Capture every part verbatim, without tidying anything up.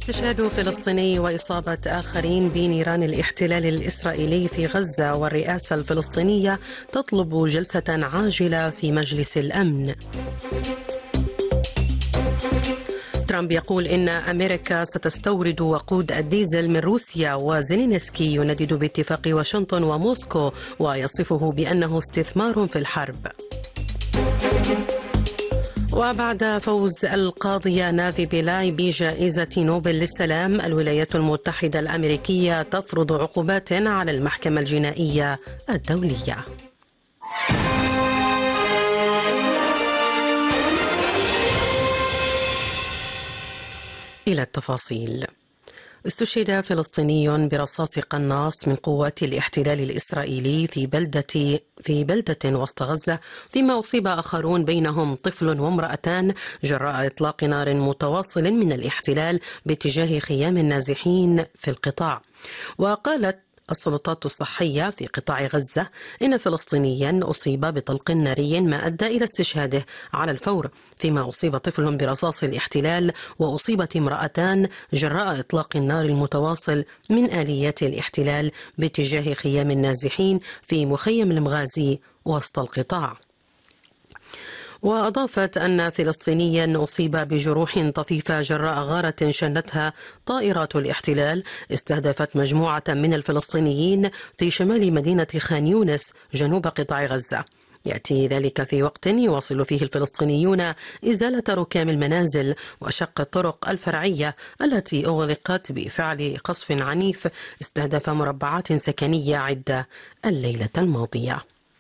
استشهاد فلسطيني وإصابة آخرين بنيران الاحتلال الإسرائيلي في غزة، والرئاسة الفلسطينية تطلب جلسة عاجلة في مجلس الأمن. ترامب يقول إن أمريكا ستستورد وقود الديزل من روسيا، وزيلينسكي يندد باتفاق واشنطن وموسكو ويصفه بأنه استثمار في الحرب. وبعد فوز القاضية نافي بيلاي بجائزة نوبل للسلام، الولايات المتحدة الأمريكية تفرض عقوبات على المحكمة الجنائية الدولية. إلى التفاصيل. استشهد فلسطيني برصاص قناص من قوات الاحتلال الإسرائيلي في بلدة في بلدة وسط غزة، فيما أصيب آخرون بينهم طفل وامرأتان جراء إطلاق نار متواصل من الاحتلال باتجاه خيام النازحين في القطاع. وقالت السلطات الصحية في قطاع غزة إن فلسطينيا أصيب بطلق ناري ما أدى إلى استشهاده على الفور، فيما أصيب طفل برصاص الاحتلال، وأصيبت امرأتان جراء إطلاق النار المتواصل من آليات الاحتلال باتجاه خيام النازحين في مخيم المغازي وسط القطاع. وأضافت أن فلسطينيا أصيب بجروح طفيفة جراء غارة شنتها طائرات الاحتلال استهدفت مجموعة من الفلسطينيين في شمال مدينة خان يونس جنوب قطاع غزة. يأتي ذلك في وقت يواصل فيه الفلسطينيون إزالة ركام المنازل وشق الطرق الفرعية التي أغلقت بفعل قصف عنيف استهدف مربعات سكنية عدة الليلة الماضية.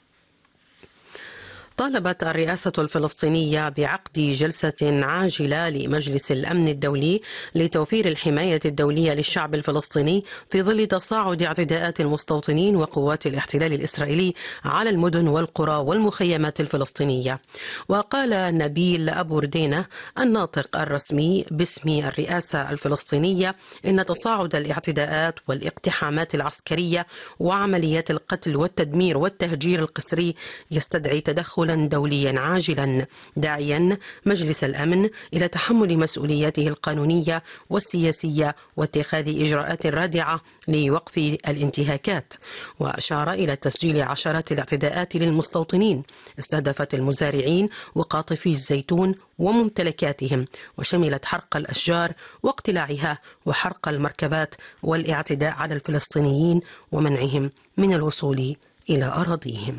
طالبت الرئاسة الفلسطينية بعقد جلسة عاجلة لمجلس الأمن الدولي لتوفير الحماية الدولية للشعب الفلسطيني في ظل تصاعد اعتداءات المستوطنين وقوات الاحتلال الإسرائيلي على المدن والقرى والمخيمات الفلسطينية. وقال نبيل أبو ردينة الناطق الرسمي باسم الرئاسة الفلسطينية إن تصاعد الاعتداءات والاقتحامات العسكرية وعمليات القتل والتدمير والتهجير القسري يستدعي تدخل دوليا عاجلا، داعيا مجلس الأمن إلى تحمل مسؤولياته القانونية والسياسية واتخاذ إجراءات رادعة لوقف الانتهاكات. وأشار إلى تسجيل عشرات الاعتداءات للمستوطنين استهدفت المزارعين وقاطفي الزيتون وممتلكاتهم، وشملت حرق الأشجار واقتلاعها وحرق المركبات والاعتداء على الفلسطينيين ومنعهم من الوصول إلى أراضيهم.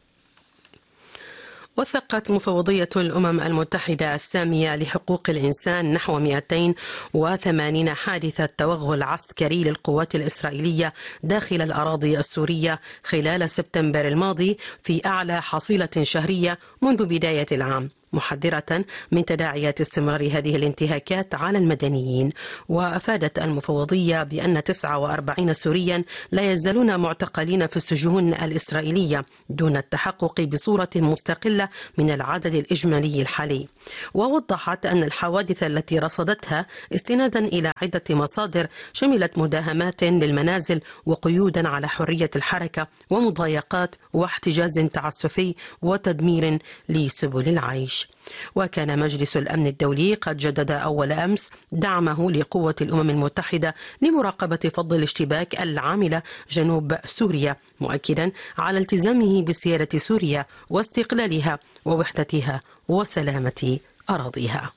وثقت مفوضية الأمم المتحدة السامية لحقوق الإنسان نحو مئتين وثمانين حادثة توغل عسكري للقوات الإسرائيلية داخل الأراضي السورية خلال سبتمبر الماضي في أعلى حصيلة شهرية منذ بداية العام، محذرة من تداعيات استمرار هذه الانتهاكات على المدنيين. وأفادت المفوضية بأن تسعة وأربعين سوريا لا يزالون معتقلين في السجون الإسرائيلية دون التحقق بصورة مستقلة من العدد الإجمالي الحالي. ووضحت أن الحوادث التي رصدتها استنادا إلى عدة مصادر شملت مداهمات للمنازل وقيودا على حرية الحركة ومضايقات واحتجاز تعسفي وتدمير لسبل العيش. وكان مجلس الأمن الدولي قد جدد أول أمس دعمه لقوة الأمم المتحدة لمراقبة فض الاشتباك العاملة جنوب سوريا، مؤكدا على التزامه بسيادة سوريا واستقلالها ووحدتها وسلامة أراضيها.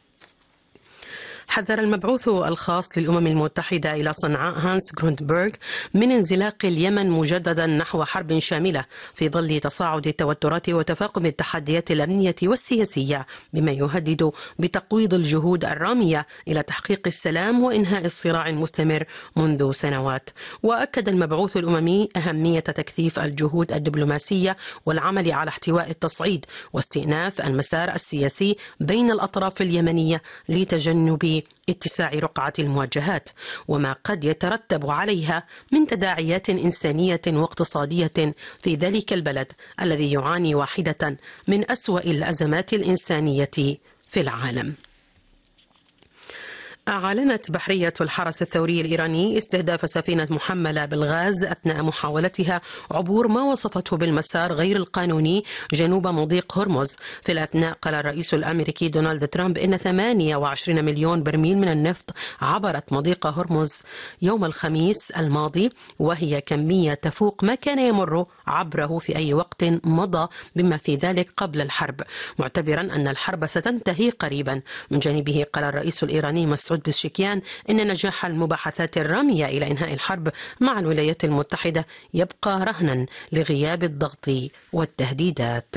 حذر المبعوث الخاص للأمم المتحدة إلى صنعاء هانس جروندبرغ من انزلاق اليمن مجددا نحو حرب شاملة في ظل تصاعد التوترات وتفاقم التحديات الأمنية والسياسية، بما يهدد بتقويض الجهود الرامية إلى تحقيق السلام وإنهاء الصراع المستمر منذ سنوات. وأكد المبعوث الأممي أهمية تكثيف الجهود الدبلوماسية والعمل على احتواء التصعيد واستئناف المسار السياسي بين الأطراف اليمنية لتجنب اتساع رقعة المواجهات وما قد يترتب عليها من تداعيات إنسانية واقتصادية في ذلك البلد الذي يعاني واحدة من أسوأ الأزمات الإنسانية في العالم. أعلنت بحرية الحرس الثوري الإيراني استهداف سفينة محملة بالغاز أثناء محاولتها عبور ما وصفته بالمسار غير القانوني جنوب مضيق هرمز. في الأثناء قال الرئيس الأمريكي دونالد ترامب إن ثمانية وعشرين مليون برميل من النفط عبرت مضيق هرمز يوم الخميس الماضي، وهي كمية تفوق ما كان يمر عبره في أي وقت مضى بما في ذلك قبل الحرب، معتبرا أن الحرب ستنتهي قريبا. من جانبه قال الرئيس الإيراني مسعود بزشكيان إن نجاح المباحثات الرامية إلى إنهاء الحرب مع الولايات المتحدة يبقى رهنا لغياب الضغط والتهديدات.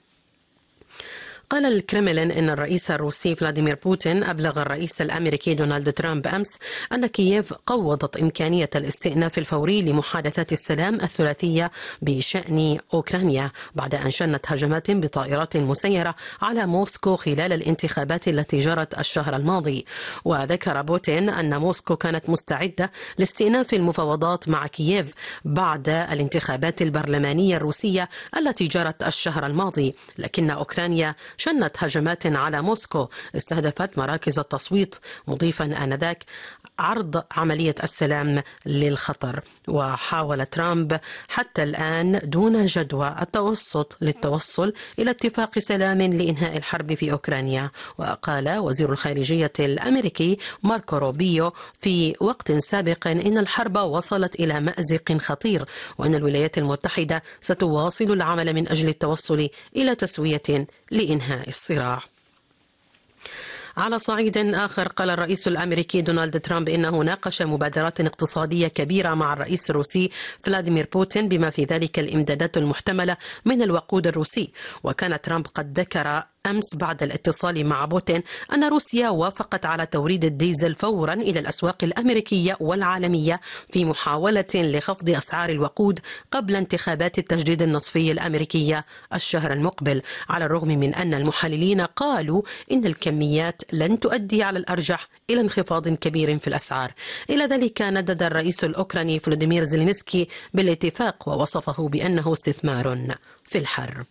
قال الكرملين إن الرئيس الروسي فلاديمير بوتين أبلغ الرئيس الأمريكي دونالد ترامب أمس أن كييف قوضت إمكانية الاستئناف الفوري لمحادثات السلام الثلاثية بشأن أوكرانيا بعد أن شنت هجمات بطائرات مسيرة على موسكو خلال الانتخابات التي جرت الشهر الماضي. وذكر بوتين أن موسكو كانت مستعدة لاستئناف المفاوضات مع كييف بعد الانتخابات البرلمانية الروسية التي جرت الشهر الماضي، لكن أوكرانيا شنت هجمات على موسكو استهدفت مراكز التصويت، مضيفا آنذاك عرض عملية السلام للخطر. وحاول ترامب حتى الآن دون جدوى التوسط للتوصل إلى اتفاق سلام لإنهاء الحرب في أوكرانيا. وقال وزير الخارجية الأمريكي ماركو روبيو في وقت سابق إن الحرب وصلت إلى مأزق خطير، وأن الولايات المتحدة ستواصل العمل من أجل التوصل إلى تسوية لإنهاء الصراع. على صعيد آخر قال الرئيس الأمريكي دونالد ترامب إنه ناقش مبادرات اقتصادية كبيرة مع الرئيس الروسي فلاديمير بوتين بما في ذلك الإمدادات المحتملة من الوقود الروسي. وكان ترامب قد ذكر أمس بعد الاتصال مع بوتين أن روسيا وافقت على توريد الديزل فورا إلى الأسواق الأمريكية والعالمية في محاولة لخفض أسعار الوقود قبل انتخابات التجديد النصفي الأمريكية الشهر المقبل، على الرغم من أن المحللين قالوا إن الكميات لن تؤدي على الأرجح إلى انخفاض كبير في الأسعار. إلى ذلك ندد الرئيس الأوكراني فلوديمير زيلينسكي بالاتفاق ووصفه بأنه استثمار في الحرب.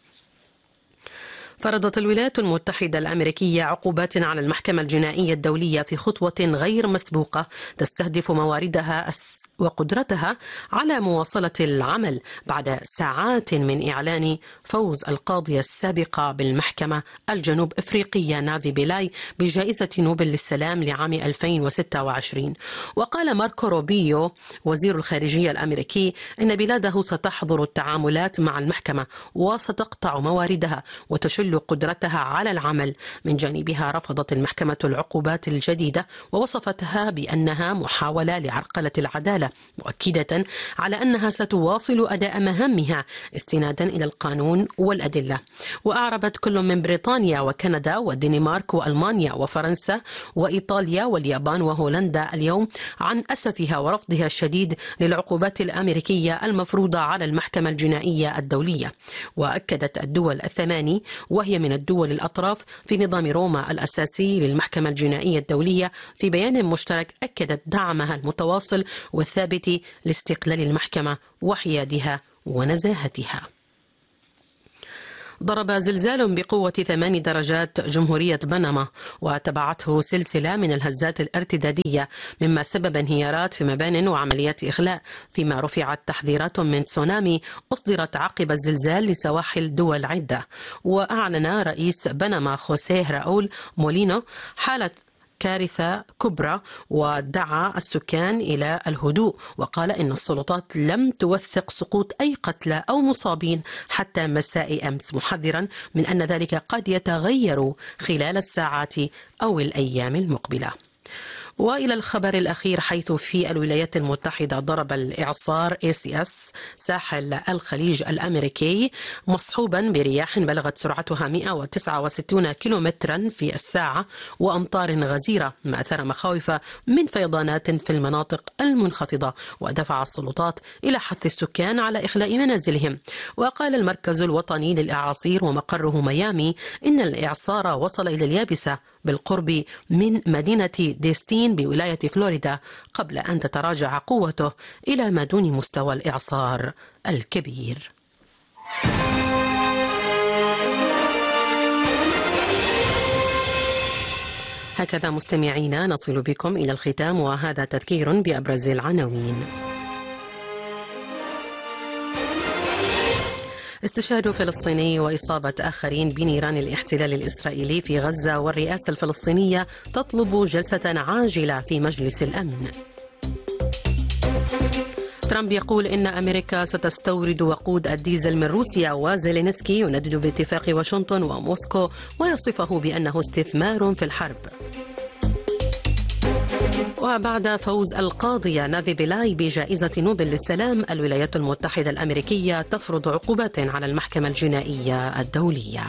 فرضت الولايات المتحدة الأمريكية عقوبات على المحكمة الجنائية الدولية في خطوة غير مسبوقة تستهدف مواردها وقدرتها على مواصلة العمل بعد ساعات من إعلان فوز القاضية السابقة بالمحكمة الجنوب إفريقية نافي بيلاي بجائزة نوبل للسلام لعام ألفين وستة وعشرين. وقال ماركو روبيو وزير الخارجية الأمريكي إن بلاده ستحظر التعاملات مع المحكمة وستقطع مواردها وتشل قدرتها على العمل. من جانبها رفضت المحكمة العقوبات الجديدة ووصفتها بأنها محاولة لعرقلة العدالة، مؤكدة على أنها ستواصل أداء مهامها استنادا إلى القانون والأدلة. وأعربت كل من بريطانيا وكندا والدنمارك وألمانيا وفرنسا وإيطاليا واليابان وهولندا اليوم عن أسفها ورفضها الشديد للعقوبات الأمريكية المفروضة على المحكمة الجنائية الدولية. وأكدت الدول الثماني وهي من الدول الأطراف في نظام روما الأساسي للمحكمة الجنائية الدولية في بيان مشترك أكدت دعمها المتواصل والثابت لاستقلال المحكمة وحيادها ونزاهتها. ضرب زلزال بقوة ثمان درجات جمهورية بنما وتبعته سلسلة من الهزات الارتدادية مما سبب انهيارات في مبان وعمليات إخلاء، فيما رفعت تحذيرات من تسونامي أصدرت عقب الزلزال لسواحل دول عدة. وأعلن رئيس بنما خوسيه راؤول مولينو حالة كارثة كبرى ودعا السكان إلى الهدوء، وقال إن السلطات لم توثق سقوط أي قتلى أو مصابين حتى مساء أمس، محذرا من أن ذلك قد يتغير خلال الساعات أو الأيام المقبلة. وإلى الخبر الأخير، حيث في الولايات المتحدة ضرب الإعصار إيه سي إس ساحل الخليج الأمريكي مصحوبا برياح بلغت سرعتها مئة وتسعة وستين كيلومترا في الساعة وأمطار غزيرة، ما أثار مخاوف من فيضانات في المناطق المنخفضة ودفع السلطات إلى حث السكان على إخلاء منازلهم. وقال المركز الوطني للإعاصير ومقره ميامي إن الإعصار وصل إلى اليابسة بالقرب من مدينة ديستين بولاية فلوريدا قبل أن تتراجع قوته إلى ما دون مستوى الإعصار الكبير. هكذا مستمعينا نصل بكم إلى الختام، وهذا تذكير بأبرز العناوين. استشهاد فلسطيني وإصابة آخرين بنيران الاحتلال الإسرائيلي في غزة، والرئاسة الفلسطينية تطلب جلسة عاجلة في مجلس الأمن. ترامب يقول إن أمريكا ستستورد وقود الديزل من روسيا، وزيلينسكي يندد باتفاق واشنطن وموسكو ويصفه بأنه استثمار في الحرب. وبعد فوز القاضية نافي بيلاي بجائزة نوبل للسلام، الولايات المتحدة الأمريكية تفرض عقوبات على المحكمة الجنائية الدولية.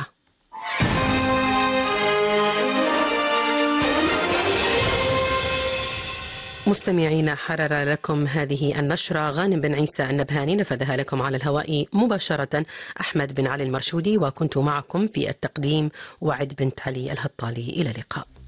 مستمعين، حرر لكم هذه النشرة غانم بن عيسى النبهاني، نفذها لكم على الهواء مباشرة أحمد بن علي المرشودي، وكنت معكم في التقديم وعد بنت علي الهطالي. إلى اللقاء.